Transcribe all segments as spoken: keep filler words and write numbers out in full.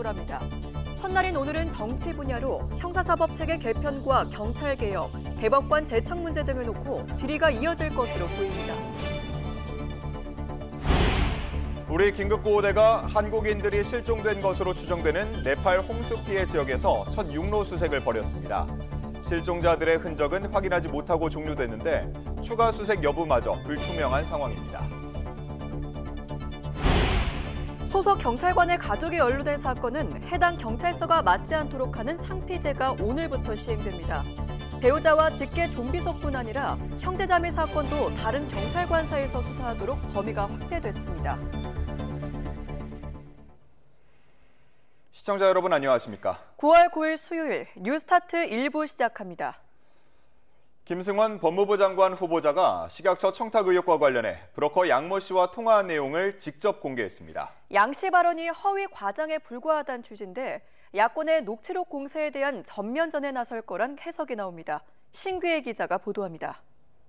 조율합니다. 첫날인 오늘은 정치 분야로 형사사법체계 개편과 경찰개혁, 대법관 재청 문제 등을 놓고 질의가 이어질 것으로 보입니다. 우리 긴급구호대가 한국인들이 실종된 것으로 추정되는 네팔 홍수 피해 지역에서 첫 육로 수색을 벌였습니다. 실종자들의 흔적은 확인하지 못하고 종료됐는데 추가 수색 여부마저 불투명한 상황입니다. 소속 경찰관의 가족이 연루된 사건은 해당 경찰서가 맞지 않도록 하는 상피제가 오늘부터 시행됩니다. 배우자와 직계 좀비속뿐 아니라 형제자매 사건도 다른 경찰관사에서 수사하도록 범위가 확대됐습니다. 시청자 여러분 안녕하십니까? 구월 구일 수요일 뉴스타트 일 부 시작합니다. 김승원 법무부 장관 후보자가 식약처 청탁 의혹과 관련해 브로커 양모 씨와 통화한 내용을 직접 공개했습니다. 양 씨 발언이 허위 과장에 불과하다는 취지인데 야권의 녹취록 공세에 대한 전면전에 나설 거란 해석이 나옵니다. 신규혜 기자가 보도합니다.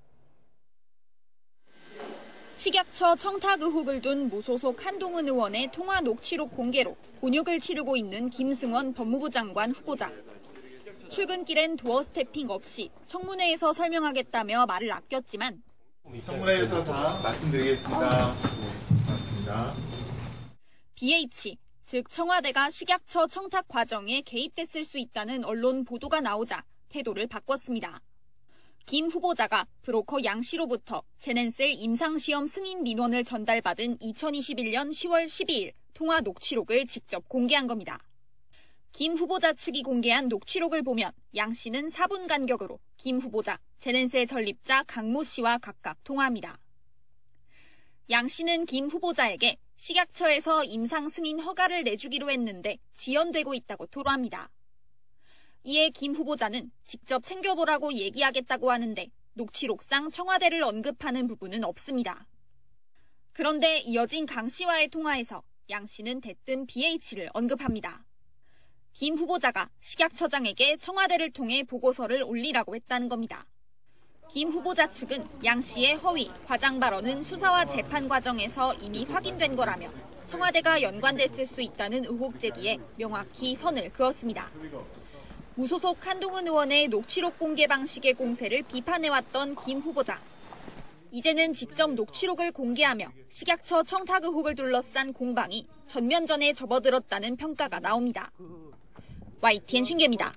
식약처 청탁 의혹을 둔 무소속 한동훈 의원의 통화 녹취록 공개로 곤욕을 치르고 있는 김승원 법무부 장관 후보자. 출근길엔 도어 스태핑 없이 청문회에서 설명하겠다며 말을 아꼈지만 청문회에서 다 말씀드리겠습니다. 네, 고맙습니다. 비에이치, 즉 청와대가 식약처 청탁 과정에 개입됐을 수 있다는 언론 보도가 나오자 태도를 바꿨습니다. 김 후보자가 브로커 양 씨로부터 제넨셀 임상시험 승인 민원을 전달받은 이천이십일년 시월 십이일 통화 녹취록을 직접 공개한 겁니다. 김 후보자 측이 공개한 녹취록을 보면 양 씨는 사 분 간격으로 김 후보자, 제넨셀 설립자 강모 씨와 각각 통화합니다. 양 씨는 김 후보자에게 식약처에서 임상 승인 허가를 내주기로 했는데 지연되고 있다고 토로합니다. 이에 김 후보자는 직접 챙겨보라고 얘기하겠다고 하는데 녹취록상 청와대를 언급하는 부분은 없습니다. 그런데 이어진 강 씨와의 통화에서 양 씨는 대뜸 비에이치를 언급합니다. 김 후보자가 식약처장에게 청와대를 통해 보고서를 올리라고 했다는 겁니다. 김 후보자 측은 양 씨의 허위, 과장 발언은 수사와 재판 과정에서 이미 확인된 거라며 청와대가 연관됐을 수 있다는 의혹 제기에 명확히 선을 그었습니다. 무소속 한동훈 의원의 녹취록 공개 방식의 공세를 비판해왔던 김 후보자. 이제는 직접 녹취록을 공개하며 식약처 청탁 의혹을 둘러싼 공방이 전면전에 접어들었다는 평가가 나옵니다. 와이티엔 신계입니다.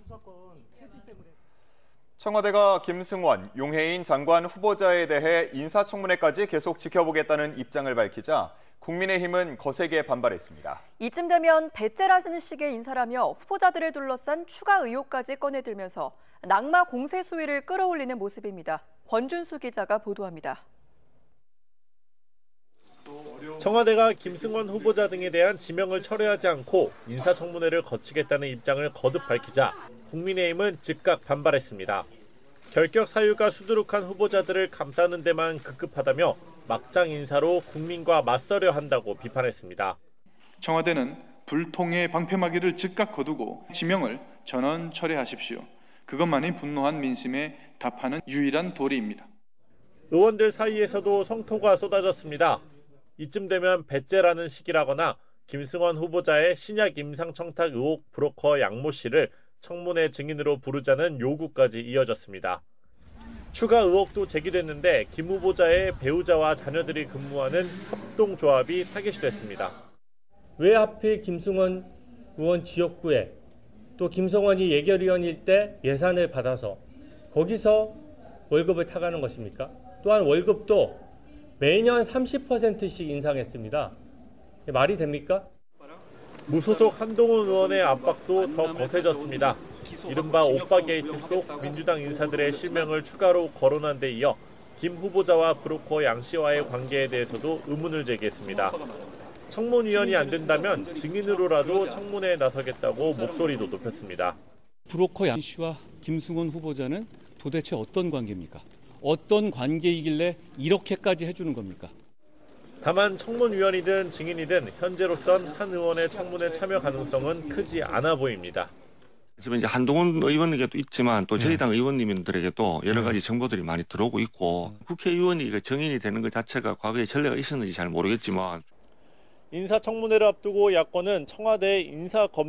청와대가 김승원, 용해인 장관 후보자에 대해 인사청문회까지 계속 지켜보겠다는 입장을 밝히자 국민의힘은 거세게 반발했습니다. 이쯤 되면 배째라는 식의 인사라며 후보자들을 둘러싼 추가 의혹까지 꺼내들면서 낙마 공세 수위를 끌어올리는 모습입니다. 권준수 기자가 보도합니다. 청와대가 김승원 후보자 등에 대한 지명을 철회하지 않고 인사청문회를 거치겠다는 입장을 거듭 밝히자 국민의힘은 즉각 반발했습니다. 결격 사유가 수두룩한 후보자들을 감싸는 데만 급급하다며 막장 인사로 국민과 맞서려 한다고 비판했습니다. 청와대는 불통의 방패막이를 즉각 거두고 지명을 전원 철회하십시오. 그것만이 분노한 민심에 답하는 유일한 도리입니다. 의원들 사이에서도 성토가 쏟아졌습니다. 이쯤 되면 배째라는 식이라거나 김승원 후보자의 신약 임상 청탁 의혹 브로커 양모 씨를 청문회 증인으로 부르자는 요구까지 이어졌습니다. 추가 의혹도 제기됐는데 김 후보자의 배우자와 자녀들이 근무하는 협동조합이 타깃이 됐습니다. 왜 하필 김승원 의원 지역구에 또 김성원이 예결위원일 때 예산을 받아서 거기서 월급을 타가는 것입니까? 또한 월급도 매년 삼십 퍼센트씩 인상했습니다. 말이 됩니까? 무소속 한동훈 의원의 압박도 더 거세졌습니다. 이른바 오빠 게이트 속 민주당 인사들의 실명을 추가로 거론한 데 이어 김 후보자와 브로커 양 씨와의 관계에 대해서도 의문을 제기했습니다. 청문위원이 안 된다면 증인으로라도 청문회에 나서겠다고 목소리도 높였습니다. 브로커 양 씨와 김승원 후보자는 도대체 어떤 관계입니까? 어떤 관계이길래 이렇게까지 해주는 겁니까? 다만 청문위원이든 증인이든 현재로선 한 의원의 청문회 참여 가능성은 크지 않아 보입니다. 지금 이제 한동훈 의원에게도 있지만 또 저희 당 의원님들에게도 여러 가지 정보들이 많이 들어오고 있고 국회의원이 정인이 되는 것 자체가 과거에 전례가 있었는지 잘 모르겠지만 인사청문회를 앞두고 야권은 청와대의 인사검